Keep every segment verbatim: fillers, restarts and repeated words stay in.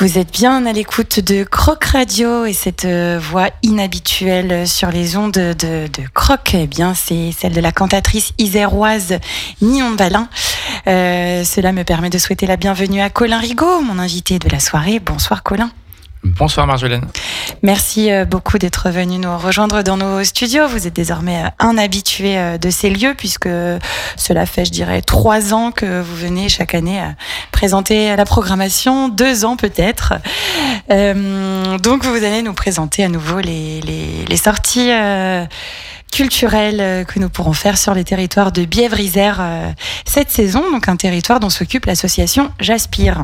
Vous êtes bien à l'écoute de Croc Radio et cette euh, voix inhabituelle sur les ondes de, de, de Croc, eh bien, c'est celle de la cantatrice iséroise Ninon Valin. Euh, cela me permet de souhaiter la bienvenue à Colin Rigaud, mon invité de la soirée. Bonsoir Colin. Bonsoir Marjolaine. Merci beaucoup d'être venu nous rejoindre dans nos studios. Vous êtes désormais un habitué de ces lieux puisque cela fait, je dirais, trois ans que vous venez chaque année présenter la programmation, deux ans peut-être. Euh, donc vous allez nous présenter à nouveau les, les, les sorties euh, culturelles que nous pourrons faire sur les territoires de Bièvre-Isère euh, cette saison, donc un territoire dont s'occupe l'association J'Aspire.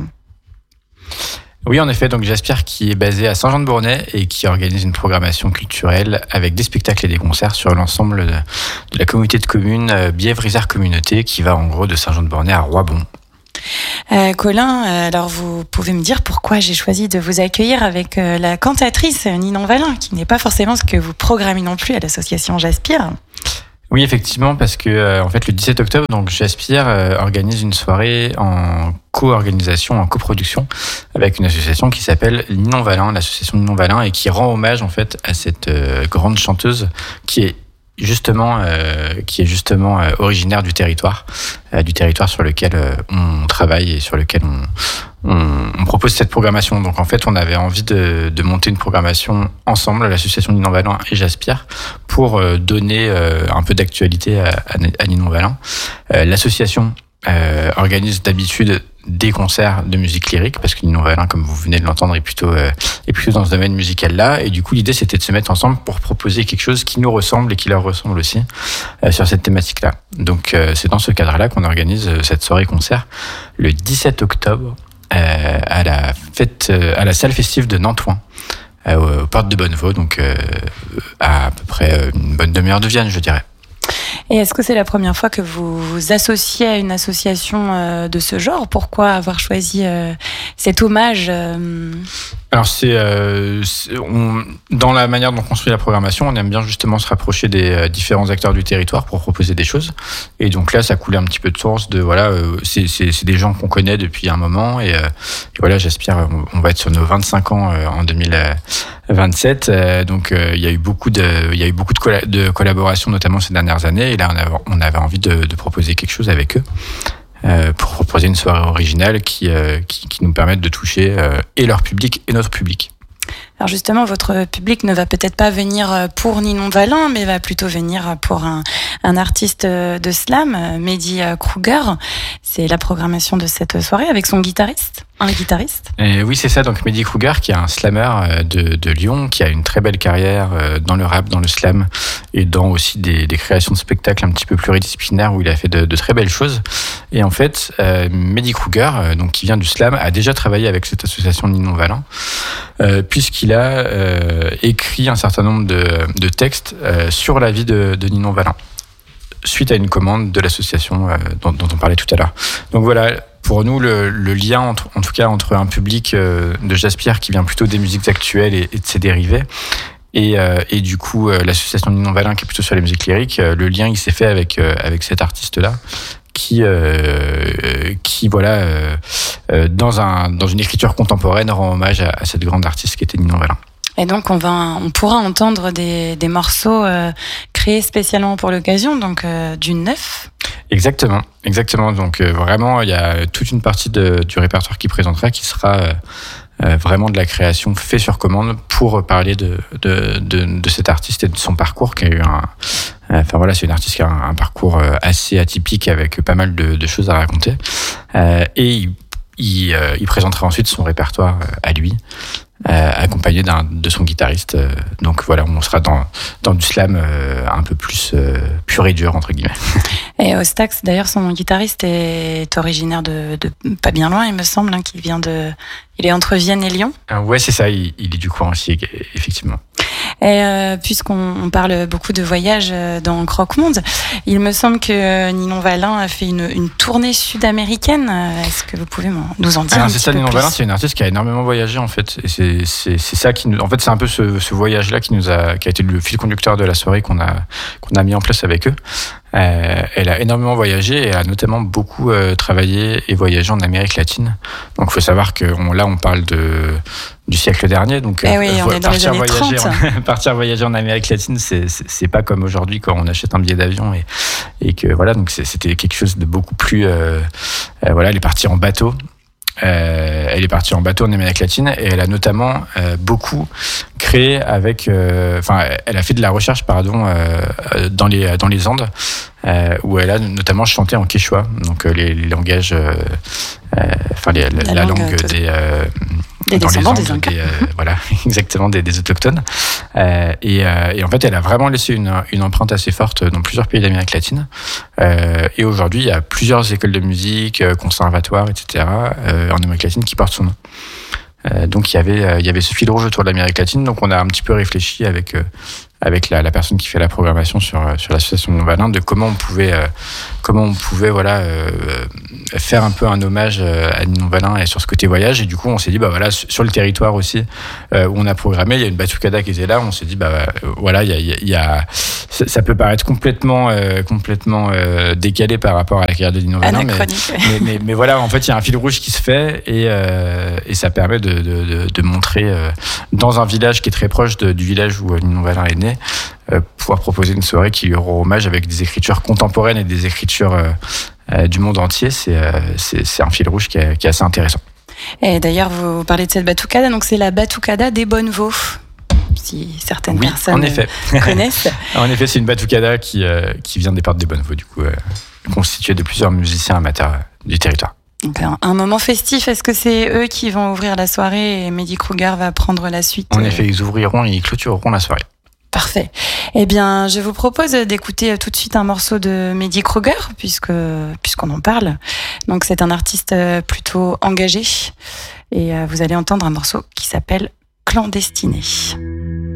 Oui, en effet, donc J'Aspire qui est basé à Saint-Jean-de-Bournay et qui organise une programmation culturelle avec des spectacles et des concerts sur l'ensemble de, de la communauté de communes euh, Bièvre-Isère Communauté qui va en gros de Saint-Jean-de-Bournay à Roibon. Euh, Colin, alors vous pouvez me dire pourquoi j'ai choisi de vous accueillir avec euh, la cantatrice Ninon Valin, qui n'est pas forcément ce que vous programmez non plus à l'association J'Aspire. Oui, effectivement, parce que euh, en fait le dix-sept octobre, donc J'Aspire euh, organise une soirée en co-organisation, en coproduction avec une association qui s'appelle Ninon Valin, l'association Ninon Valin, et qui rend hommage en fait à cette euh, grande chanteuse qui est justement euh, qui est justement euh, originaire du territoire, euh, du territoire sur lequel euh, on travaille et sur lequel on On, on propose cette programmation. Donc en fait, on avait envie de, de monter une programmation ensemble, l'association Ninon Valin et J'Aspire, pour euh, donner euh, un peu d'actualité à, à, à Ninon Valin. Euh, l'association euh, organise d'habitude des concerts de musique lyrique, parce que Ninon Valin, comme vous venez de l'entendre, est plutôt, euh, est plutôt dans ce domaine musical-là. Et du coup, l'idée, c'était de se mettre ensemble pour proposer quelque chose qui nous ressemble et qui leur ressemble aussi euh, sur cette thématique-là. Donc euh, c'est dans ce cadre-là qu'on organise cette soirée-concert le dix-sept octobre. Euh, à la fête, euh, à la salle festive de Nantouin, euh, aux portes de Bonnevaux, donc euh, à à peu près une bonne demi-heure de Vienne, je dirais. Et est-ce que c'est la première fois que vous vous associez à une association euh, de ce genre ? Pourquoi avoir choisi euh, cet hommage euh... Alors c'est, euh, c'est on, dans la manière dont on construit la programmation, on aime bien justement se rapprocher des euh, différents acteurs du territoire pour proposer des choses. Et donc là, ça coulait un petit peu de source de voilà, euh, c'est, c'est, c'est des gens qu'on connaît depuis un moment et, euh, et voilà, J'Aspire, on, on va être sur nos vingt-cinq ans euh, en deux mille vingt-sept. Euh, donc euh, il y a eu beaucoup de, il y a eu beaucoup de, colla- de collaborations, notamment ces dernières années. Et là, on avait, on avait envie de, de proposer quelque chose avec eux. Euh, pour proposer une soirée originale qui, euh, qui, qui nous permette de toucher euh, et leur public et notre public. Alors justement, votre public ne va peut-être pas venir pour Ninon Valin, mais va plutôt venir pour un, un artiste de slam, Mehdi Kruger. C'est la programmation de cette soirée avec son guitariste, un guitariste. Et oui, c'est ça. Donc Mehdi Kruger, qui est un slammer de, de Lyon, qui a une très belle carrière dans le rap, dans le slam et dans aussi des, des créations de spectacles un petit peu pluridisciplinaires où il a fait de, de très belles choses. Et en fait, euh, Mehdi Kruger, donc qui vient du slam, a déjà travaillé avec cette association Ninon Valin, euh, puisqu'il a euh, écrit un certain nombre de, de textes euh, sur la vie de, de Ninon Valin, suite à une commande de l'association euh, dont, dont on parlait tout à l'heure. Donc voilà, pour nous, le, le lien, entre, en tout cas, entre un public euh, de J'Aspire qui vient plutôt des musiques actuelles et, et de ses dérivés, et, euh, et du coup, euh, l'association Ninon Valin qui est plutôt sur les musiques lyriques, euh, le lien, il s'est fait avec, euh, avec cet artiste-là, qui, euh, qui voilà, euh, euh, dans, un, dans une écriture contemporaine, rend hommage à, à cette grande artiste qui était Ninon Valin. Et donc on va, on pourra entendre des, des morceaux euh, créés spécialement pour l'occasion, donc euh, du neuf. Exactement, exactement. Donc euh, vraiment, il y a toute une partie de, du répertoire qui présentera qui sera euh, euh, vraiment de la création fait sur commande pour parler de, de, de, de cet artiste et de son parcours qui a eu un. Euh, enfin voilà, c'est une artiste qui a un, un parcours assez atypique avec pas mal de, de choses à raconter. Euh, et il, il, euh, il présentera ensuite son répertoire à lui. Euh, accompagné d'un, de son guitariste. Euh, donc voilà, on sera dans, dans du slam euh, un peu plus euh, pur et dur, entre guillemets. Et Ostax, d'ailleurs, son guitariste est originaire de, de pas bien loin, il me semble, hein, qu'il vient de... Il est entre Vienne et Lyon. Euh, ouais, c'est ça, il, il est du coin aussi, effectivement. Et euh, puisqu'on on parle beaucoup de voyages dans Croque-Monde, il me semble que Ninon Valin a fait une, une tournée sud-américaine. Est-ce que vous pouvez nous en dire Alors, un petit ça, peu Ninon plus ? Valin, c'est une artiste qui a énormément voyagé en fait. Et c'est, c'est, c'est ça qui nous, en fait, c'est un peu ce, ce voyage-là qui nous a, qui a été le fil conducteur de la soirée qu'on a, qu'on a mis en place avec eux. Euh, elle a énormément voyagé et elle a notamment beaucoup euh, travaillé et voyagé en Amérique latine. Donc, il faut savoir que on, là, on parle de du siècle dernier. Donc, eh oui, on est dans les années voyager, trente. En, partir voyager en Amérique latine, c'est, c'est, c'est pas comme aujourd'hui quand on achète un billet d'avion et, et que voilà. Donc, c'est, c'était quelque chose de beaucoup plus. Euh, euh, voilà, elle est partie en bateau. Euh, elle est partie en bateau en Amérique latine et elle a notamment euh, beaucoup créé avec, enfin, euh, elle a fait de la recherche, pardon, euh, dans les dans les Andes, euh, où elle a notamment chanté en quechua, donc euh, les, les langages, enfin euh, la, la, la langue, langue des euh, des dans descendants les Andes, des Incas. des, euh, voilà, exactement, des, des autochtones. Euh, et, euh, et en fait, elle a vraiment laissé une, une empreinte assez forte dans plusieurs pays d'Amérique latine. Euh, et aujourd'hui, il y a plusieurs écoles de musique, conservatoires, et cetera, euh, en Amérique latine qui portent son nom. Euh, donc, il y avait, euh, il y avait ce fil rouge autour de l'Amérique latine. Donc, on a un petit peu réfléchi avec, euh, avec la, la personne qui fait la programmation sur, sur l'association Ninon Valin de comment on pouvait, euh, comment on pouvait voilà, euh, faire un peu un hommage à Ninon Valin et sur ce côté voyage. Et du coup, on s'est dit, bah voilà, sur le territoire aussi euh, où on a programmé, il y a une batucada qui était là. On s'est dit, bah voilà, il y a, il y a, ça, ça peut paraître complètement, euh, complètement euh, décalé par rapport à la carrière de Ninon Valin, mais, mais, mais, mais voilà, en fait, il y a un fil rouge qui se fait et, euh, et ça permet de, de, de, de montrer euh, dans un village qui est très proche de, du village où Ninon Valin est née, euh, pouvoir proposer une soirée qui lui rend hommage avec des écritures contemporaines et des écritures euh, euh, du monde entier. C'est, euh, c'est, c'est un fil rouge qui est, qui est assez intéressant. Et d'ailleurs, vous parlez de cette batucada, donc c'est la batucada des Bonneveaux, si certaines oui, personnes en effet. connaissent. En effet, c'est une batucada qui, euh, qui vient des portes des Bonneveaux, du coup, euh, constituée de plusieurs musiciens amateurs euh, du territoire. Donc un, un moment festif, est-ce que c'est eux qui vont ouvrir la soirée et Mehdi Kruger va prendre la suite? En effet, ils ouvriront et ils clôtureront la soirée. Parfait. Eh bien, je vous propose d'écouter tout de suite un morceau de Mehdi Kruger, puisque, puisqu'on en parle. Donc, c'est un artiste plutôt engagé. Et vous allez entendre un morceau qui s'appelle Clandestiné.